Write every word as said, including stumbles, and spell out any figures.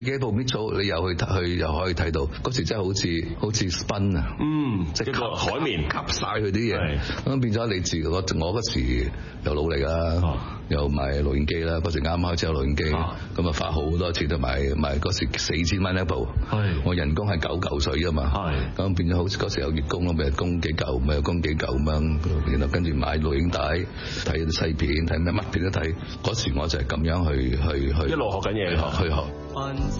幾部面組你又去去又可以睇到，嗰時真係好似好似 spin 啊， 嗯， 即係個海綿吸晒佢啲嘢，咁變咗你自我我嗰時又努力啦，啊、又買錄影機啦，嗰時啱開始有錄影機，咁啊花好多錢都買買嗰時四千蚊一部，我人工係九嚿水啊嘛，咁變咗好似嗰時有月供咯，咪供幾嚿，咪有供幾嚿咁樣，然後跟住買錄影帶，睇啲細片，睇咩乜片都睇，嗰時我就係咁樣去去去一路學緊嘢， 去學。去學